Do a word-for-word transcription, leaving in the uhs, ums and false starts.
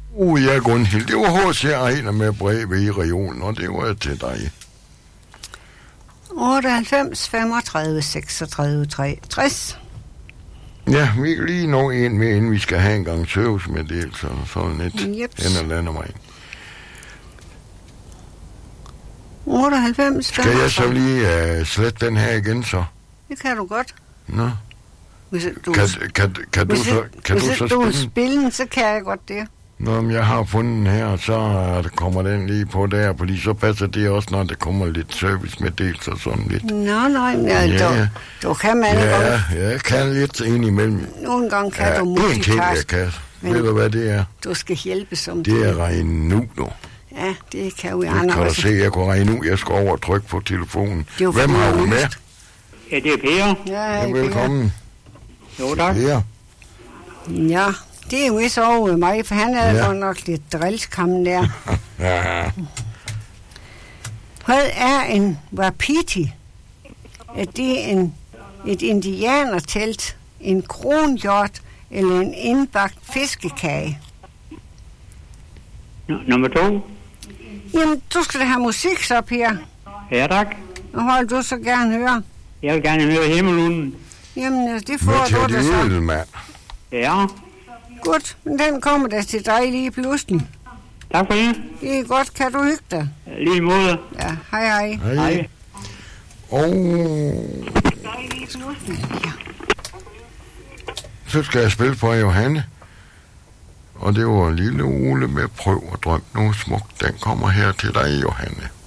Uh, ja, Gunhild, det var H C Ejner med brevet i regionen, og det var til dig. otteoghalvfems, femogtredive, seksogtredive, treogtres. Ja, vi kan lige nå en med, inden vi skal have en gang servicemeddelelse, og sådan lidt. Jeps. Den er lander mig. otteoghalvfems, Skal jeg så lige uh, slette den her igen, så? Det kan du godt. Nå. Hvis du, Kan, kan, kan du hvis så, kan hvis du så du vil spille? spille den, så kan jeg godt det. Nå, men jeg har fundet den her, og så uh, kommer den lige på der, fordi så passer det også, når der kommer lidt servicemeddelelse og sådan lidt. Nå, nej, ja, Ja. du, du kan mange Ja, gange. jeg kan lidt ind imellem. Nogle gange kan Ja, du en ting, jeg multitask. kan. Men- Ved du, hvad det er? Du skal hjælpe som Det er regne nu, nu. Ja, det kan vi Det andre kan du også. se, jeg kunne regne nu. Jeg skal over og trykke på telefonen. Det er jo Hvem har du fordi, med? Ja, det er Per. Ja, Ja, hej, velkommen. Jo, tak. Ja. Ja, det er jo vist over mig, for han havde Ja. godt nok lidt drillskammen der. Ja. Hvad er en wapiti? Er det en, et indianertelt, en kronhjort eller en indbagt fiskekage? N- nummer to. Jamen, du skal da have musik så, Per. Ja, tak. Og hvad vil du så gerne høre? Jeg vil gerne høre Himmelunden. Jamen, det Med får til du da det så. øl, mand. Ja, Godt, men den kommer da til dig lige pludselig. tak for det. Det er godt, kan du hygge dig? Lige måde. Ja, hej hej. Hej. Hej. Og Ja. så skal jeg spille for Johanne. Og det var lille Ole med Prøv at drømme noget smukt. Den kommer her til dig, Johanne.